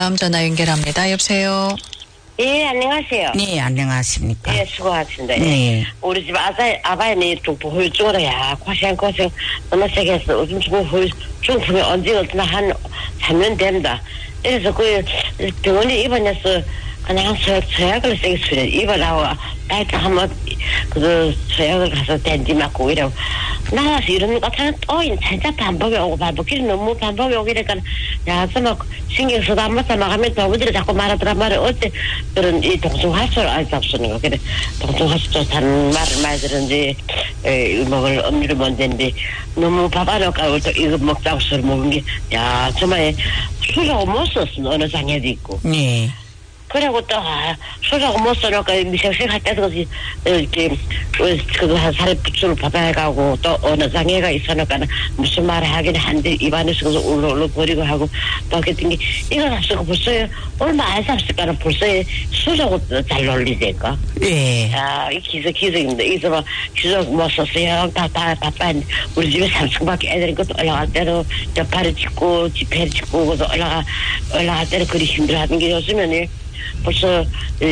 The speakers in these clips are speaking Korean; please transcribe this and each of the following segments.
다음 전화 연결합니다. 여보세요. 예, 안녕하세요. 네, 안녕하십니까. 예, 수고하십니다. 네. 우리 집 아바이네 중풍후유증으로, 야, 고생 너무 세게 했어. 요즘 중풍이 언제 어쩌나 한 3년 된다. 그래서 병원에 입원해서 그냥 서약을 세게 수련 입원하고, 나이트 한번, 서약을 가서 댄디 맞고 이러고. 나와서 이러는 거 같아요. 또 진짜 반복이 오고 반복이 너무 반복이 오기니까 야 정말 신경 써도 안 맞다 나가면 도무지를 자꾸 말하더란 말이야. 어째 그런 이 동성하수를 안 잡수는 거. 그래 동성하수 좋다는 말을 많이 들은지 먹을 음료를 먼저인데 너무 밥 안 먹고 또 이거 먹자고 술 먹은 게 야 정말 술하고 못 썼어. 어느 장에도 있고. 네. 그리고 또 술하고 못 써놓고 미생생 할 때도 이렇게 그거 한 살에 붙을 받아야 가고 또 어느 장애가 있어놓고 무슨 말을 하긴 한데 입안에서 울렁울렁 거리고 하고 또 그랬던 게 이거 샀을까 벌써 얼마 안 샀을까는 벌써 술하고 잘 놀리니까. 네. 야, 이 기적입니다. 이서 막 기적 못 썼어요. 다 바빠했는데 우리 집에 3층밖에 애들이 것도 올라갈 때는 옆팔을 짚고 지폐를 짚고 그래서 올라갈 때는 그리 힘들어하는 게 요즘에는 벌써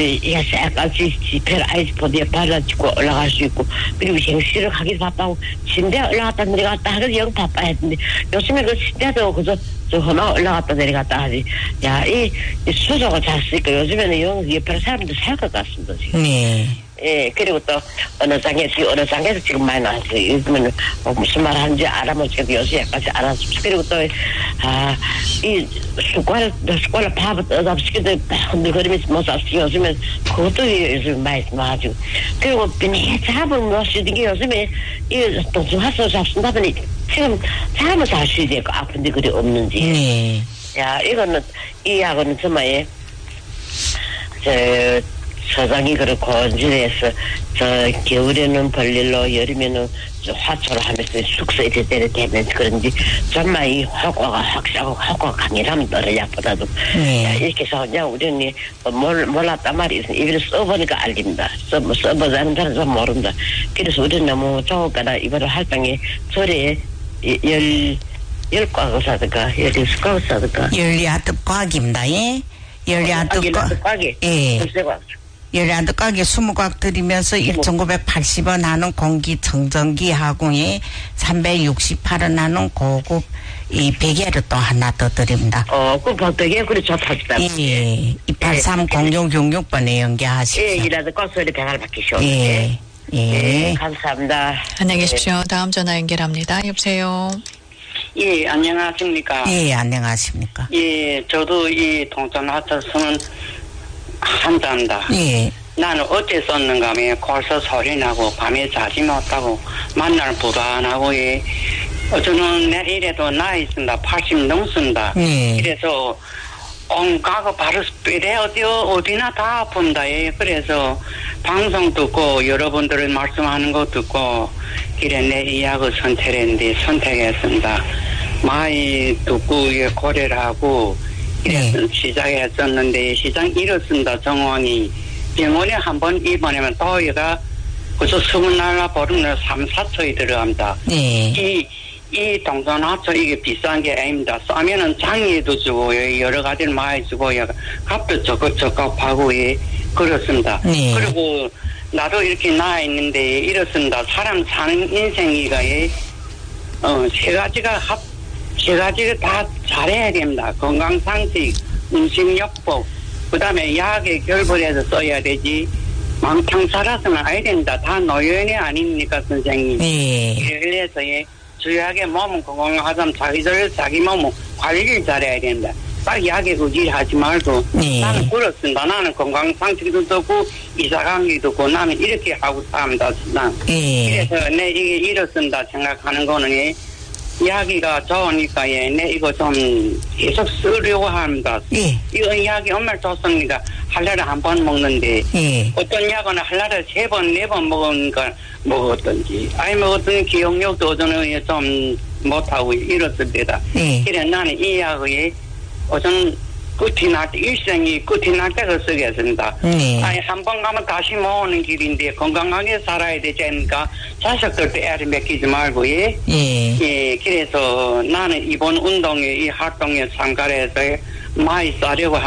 약간씩 지폐를 아이스포드에 발라주고 올라갈 수 있고 그리고 생시를 하기도 바빠고 침대에 올라갔다 내려갔다 하기도 영 바빠야 했는데 요즘에 그 침대도 그저 험하게 올라갔다 내려갔다 하지. 야, 이 수저가 잘 쓰니까 요즘에는 영 옆에 사람들 살 것 같습니다 지금. 네. 예, 그리고 또 어느 장에서 지금 많이 나왔어요. 요즘은 무슨 말 하는지 알아보지도 요새 약간 알아봤어. 그리고 또 이 숟가락 밥을 떠잡시키도 흔들거리면서 못 샀어요. 요즘엔 그것도 요즘 많이 나와가지고. 그리고 비니 잡을 못 쉬는 게 요즘에 이 동성하수 잡순다 보니 지금 잠을 잘 쉬어야 되고 아픈데 그리 없는지. 네. 야, 이 약은 정말 서장이 그렇고 언제에서 겨울에는 벌릴로 여름에는 화초로 하면서 숙소에 때를 대면 그런지 정말 이 효과가 강렬하면 떨어 약보다도. 야, 이렇게 해서 그냥 우리는 몰랐단 말이에요. 이걸 써보니까 알립니다. 써보자는 사람은 좀 모른다. 그래서 우리는 너무 좋을까나 이번에 활동에 소리에 10과거 사든가 16과거 사든가 열리아득 과학입니다. 예. 열리아득 과학. 예. 열리아득 과학에 20각 드리면서 1,980원 하는 공기청정기하고 368원 하는 고급 이 베개를 또 하나 더 드립니다. 그 베개 그래 좋다. 예. 283-0666번에 연계하십시오. 예, 이라도 꽃소리 배달 받기쇼. 예. 예. 감사합니다. 안녕히 계십시오. 다음 전화 연결합니다. 여보세요. 예, 안녕하십니까. 예, 안녕하십니까. 예, 저도 이 동전하트서는 한단다. 예. 나는 어째 썼는가 하면 골서 소리 나고 밤에 자지 못하고 만날 불안하고 저는 내일에도 나이 쓴다 80 넘습니다. 그래서 온가고 바로 빼대 어디나 다 아픈다. 그래서 방송 듣고 여러분들 말씀하는 거 듣고 그래 내 이 약을 선택했습니다. 많이 듣고 고려를 하고 그래서 시작했었는데 시장 이렇습니다. 정황이 병원에 한번 입원하면 또 얘가 그저 20날 보름날 3, 4초에 들어갑니다. 이 동전하초 이게 비싼 게 아닙니다. 싸면은 장에도 주고 여러 가지를 많이 주고 값도 적합하고 그렇습니다. 그리고 나도 이렇게 나와 있는데 이렇습니다. 사람 사는 인생이가 세 가지가 다 잘해야 됩니다. 건강상식, 음식요법, 그 다음에 약에 결부해서 써야 되지. 망창 살아서는 아야 된다. 다 노연이 아닙니까, 선생님? 그래서 주의하게 몸은 건강하자면 자기 몸은 관리를 잘해야 된다. 딱 약에 의지하지 말고 나는 그렇습니다. 나는 건강상식도 듣고 이사관계도 듣고 나는 이렇게 하고 삽니다. 그래서 내 이게 이렇습니다 생각하는 거는 이야기가 좋으니까 내 이거 좀 계속 쓰려고 합니다. 이거 약이 정말 좋습니다. 한달에 한 번 먹는데 어떤 약은 한달에 3번, 4번 먹었던지 아니면 어떤 기억력도 저는 좀 못하고 이렇을 때다. 그래 나는 이 약을 어떤 끝이 날 때, 일생이 끝이 날 때를 쓰겠습니다. 아니, 한 번 가면 다시 못 오는 길인데 건강하게 살아야 되지 않습니까? 자식들도 애를 맡기지 말고, 그래서 나는 이번 운동에, 이 활동에 참가를 해서 많이 싸려고